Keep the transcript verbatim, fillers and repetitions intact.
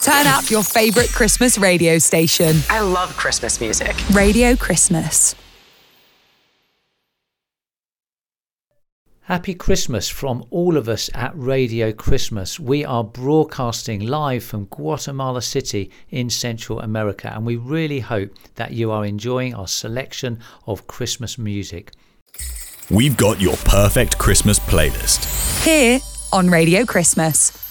Turn up your favourite Christmas radio station. I love Christmas music. Radio Christmas. Happy Christmas from all of us at Radio Christmas. We are broadcasting live from Guatemala City in Central America, and we really hope that you are enjoying our selection of Christmas music. We've got your perfect Christmas playlist Here on Radio Christmas.